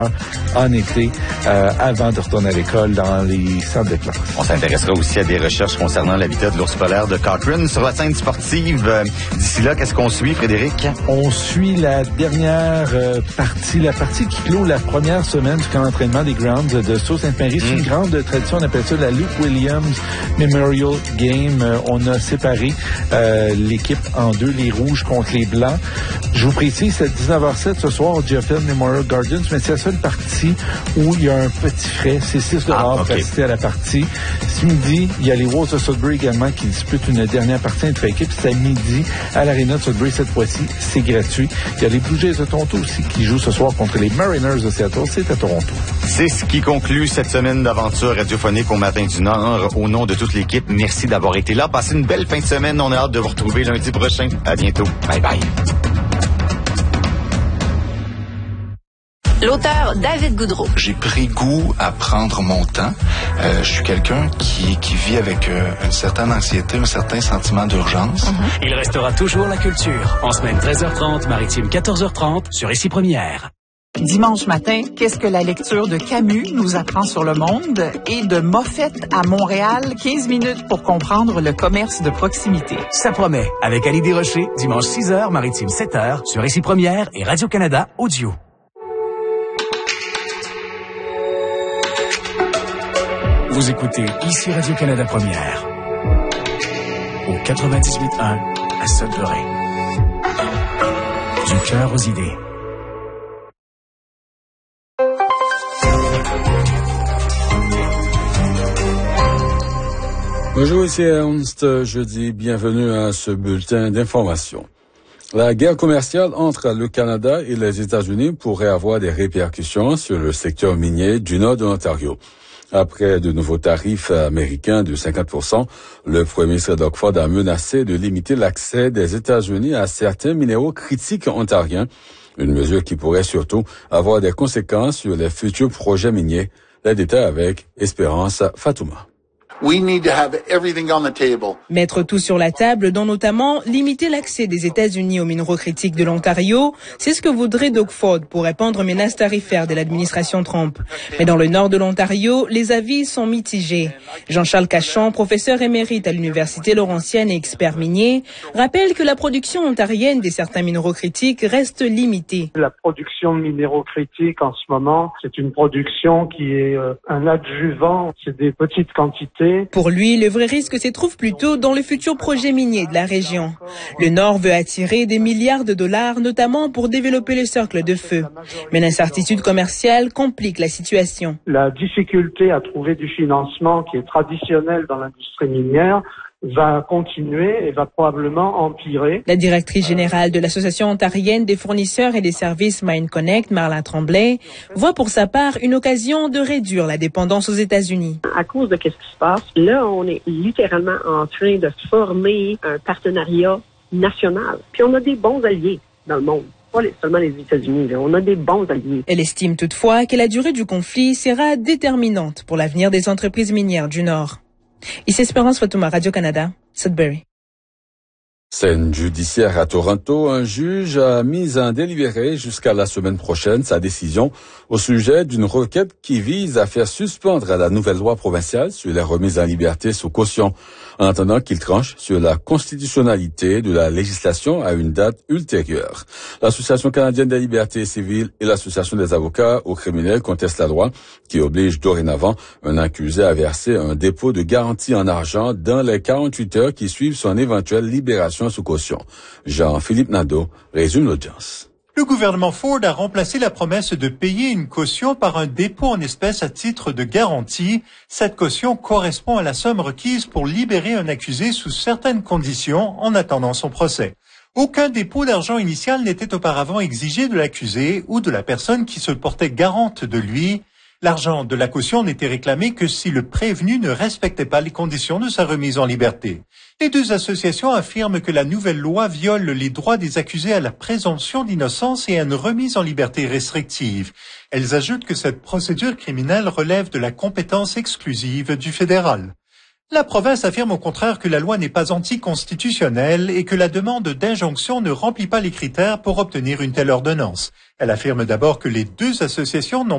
en été avant de retourner à l'école dans les centres de classe. On s'intéressera aussi à des recherches concernant l'habitat de l'ours polaire de Cochrane sur la scène sportive. D'ici là, qu'est-ce qu'on suit, Frédéric? On suit la dernière partie, la partie qui clôt la première semaine du camp d'entraînement des Grounds de Sault-Sainte-Marie. C'est une grande tradition, on appelle ça la Luke Williams Memorial Game. On a séparé l'équipe en deux, les rouges contre les blancs. Je vous précise, c'est 19h07 ce soir au GFL Memorial Gardens, mais c'est la seule partie où il y a un petit frais. C'est $6 pour assister à la partie. Ce midi, il y a les Wolves de Sudbury également qui disputent une dernière partie entre équipes. C'est à midi à l'Arena de Sudbury. Cette fois-ci, c'est gratuit. Il y a les Blue Jays de Toronto aussi qui jouent ce soir contre les Mariners de Seattle. C'est à Toronto. C'est ce qui conclut cette semaine d'aventure radiophonique au Matin du Nord. Au nom de toute l'équipe, merci d'avoir été là. Passez une belle fin de semaine. On a hâte de vous retrouver lundi prochain. À bientôt. Bye bye. L'auteur David Goudreau. J'ai pris goût à prendre mon temps. Je suis quelqu'un qui vit avec une certaine anxiété, un certain sentiment d'urgence. Il restera toujours la culture. En semaine 13h30, maritime 14h30, sur Ici Première. Dimanche matin, qu'est-ce que la lecture de Camus nous apprend sur le monde? Et de Moffett à Montréal, 15 minutes pour comprendre le commerce de proximité. Ça promet, avec Ali Desrochers, dimanche 6h, maritime 7h, sur Ici Première et Radio-Canada Audio. Vous écoutez Ici Radio-Canada Première, au 98.1 à Sudbury. Du cœur aux idées. Bonjour, ici Ernst. Je dis bienvenue à ce bulletin d'information. La guerre commerciale entre le Canada et les États-Unis pourrait avoir des répercussions sur le secteur minier du nord de l'Ontario. Après de nouveaux tarifs américains de 50%, le premier ministre Doug Ford a menacé de limiter l'accès des États-Unis à certains minéraux critiques ontariens, une mesure qui pourrait surtout avoir des conséquences sur les futurs projets miniers. Les détails avec Espérance Fatouma. We need to have everything on the table. Mettre tout sur la table, dont notamment limiter l'accès des États-Unis aux minéraux critiques de l'Ontario, c'est ce que voudrait Doug Ford pour répondre aux menaces tarifaires de l'administration Trump. Mais dans le nord de l'Ontario, les avis sont mitigés. Jean-Charles Cachon, professeur émérite à l'Université Laurentienne et expert minier, rappelle que la production ontarienne de certains minéraux critiques reste limitée. La production de minéraux critiques en ce moment, c'est une production qui est un adjuvant, c'est des petites quantités. Pour lui, le vrai risque se trouve plutôt dans le futur projet minier de la région. Le Nord veut attirer des milliards de dollars, notamment pour développer le cercle de feu. Mais l'incertitude commerciale complique la situation. La difficulté à trouver du financement qui est traditionnel dans l'industrie minière va continuer et va probablement empirer. La directrice générale de l'Association ontarienne des fournisseurs et des services MineConnect, Marla Tremblay, voit pour sa part une occasion de réduire la dépendance aux États-Unis. À cause de qu'est-ce qui se passe, là, on est littéralement en train de former un partenariat national. Puis on a des bons alliés dans le monde. Pas seulement les États-Unis, là. On a des bons alliés. Elle estime toutefois que la durée du conflit sera déterminante pour l'avenir des entreprises minières du Nord. Ici Espérance Fatouma, Radio-Canada, Sudbury. Scène judiciaire à Toronto, un juge a mis en délibéré jusqu'à la semaine prochaine sa décision au sujet d'une requête qui vise à faire suspendre la nouvelle loi provinciale sur les remises en liberté sous caution, en attendant qu'il tranche sur la constitutionnalité de la législation à une date ultérieure. L'Association canadienne des libertés civiles et l'Association des avocats aux criminels contestent la loi qui oblige dorénavant un accusé à verser un dépôt de garantie en argent dans les 48 heures qui suivent son éventuelle libération sous caution. Jean-Philippe Nadeau résume l'audience. Le gouvernement Ford a remplacé la promesse de payer une caution par un dépôt en espèces à titre de garantie. Cette caution correspond à la somme requise pour libérer un accusé sous certaines conditions en attendant son procès. Aucun dépôt d'argent initial n'était auparavant exigé de l'accusé ou de la personne qui se portait garante de lui. L'argent de la caution n'était réclamé que si le prévenu ne respectait pas les conditions de sa remise en liberté. Les deux associations affirment que la nouvelle loi viole les droits des accusés à la présomption d'innocence et à une remise en liberté restrictive. Elles ajoutent que cette procédure criminelle relève de la compétence exclusive du fédéral. La province affirme au contraire que la loi n'est pas anticonstitutionnelle et que la demande d'injonction ne remplit pas les critères pour obtenir une telle ordonnance. Elle affirme d'abord que les deux associations n'ont